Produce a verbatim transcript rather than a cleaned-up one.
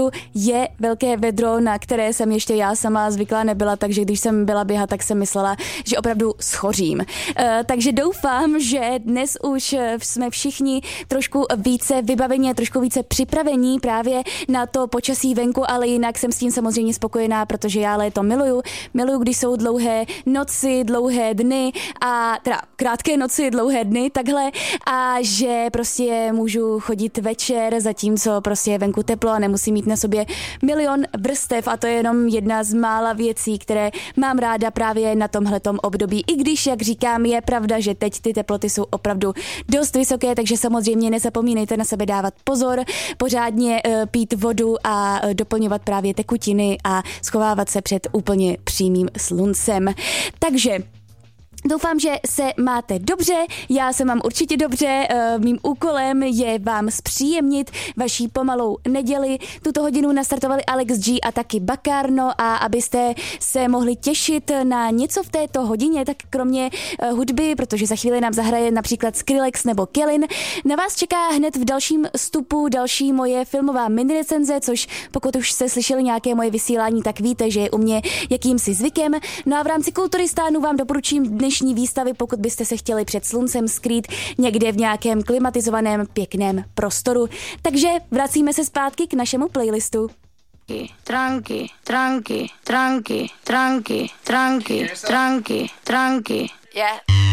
opravdu je velké vedro, na které jsem ještě já sama zvyklá nebyla, takže když jsem byla běhat, tak jsem myslela, že opravdu schořím. Uh, takže doufám, že dnes už jsme všichni trošku více vybavení, trošku více připravení právě na to počasí venku, ale jinak jsem s tím samozřejmě spokojená, protože já léto miluju. Miluju, když jsou dlouhé noci, dlouhé dny a teda krátké noci, dlouhé dny, takhle a že prostě můžu chodit večer, zatímco prostě je venku teplo a nemusím mít na sobě milion vrstev a to je jenom jedna z mála věcí, které mám ráda právě na tomhletom období. I když, jak říkám, je pravda, že teď ty teploty jsou opravdu dost vysoké, takže samozřejmě nezapomínejte na sebe dávat pozor, pořádně uh, pít vodu a uh, doplňovat právě tekutiny a schovávat se před úplně přímým sluncem. Takže doufám, že se máte dobře, já se mám určitě dobře, mým úkolem je vám zpříjemnit vaší pomalou neděli. Tuto hodinu nastartovali Alex G a taky Bakarno a abyste se mohli těšit na něco v této hodině, tak kromě hudby, protože za chvíli nám zahraje například Skrillex nebo Kellin, na vás čeká hned v dalším vstupu další moje filmová minirecenze, což pokud už jste slyšeli nějaké moje vysílání, tak víte, že je u mě jakýmsi zvykem. No a v rámci Kulturistánu vám doporučím dnešní výstavy, pokud byste se chtěli před sluncem skrýt někde v nějakém klimatizovaném pěkném prostoru. Takže vracíme se zpátky k našemu playlistu. Tranqui, tranqui, tranqui, tranqui, tranqui, tranqui, tranqui. Yeah.